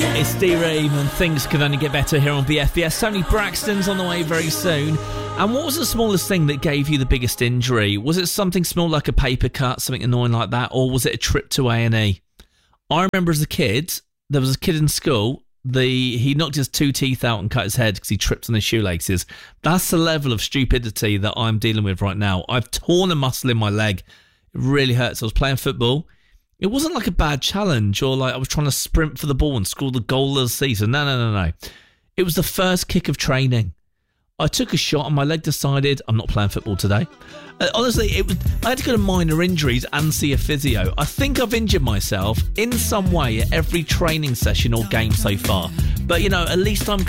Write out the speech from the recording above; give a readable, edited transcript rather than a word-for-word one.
It's D-Ream and things can only get better here on BFBS. Tony Braxton's on the way very soon. And what was the smallest thing that gave you the biggest injury? Was it something small like a paper cut, something annoying like that, or was it a trip to A&E? I remember as a kid, there was a kid in school, he knocked his 2 teeth out and cut his head because he tripped on his shoelaces. That's the level of stupidity that I'm dealing with right now. I've torn a muscle in my leg. It really hurts. I was playing football. It wasn't like a bad challenge or like I was trying to sprint for the ball and score the goal of the season. No. It was the first kick of training. I took a shot and my leg decided I'm not playing football today. Honestly, I had to go to minor injuries and see a physio. I think I've injured myself in some way at every training session or game so far. But, at least I'm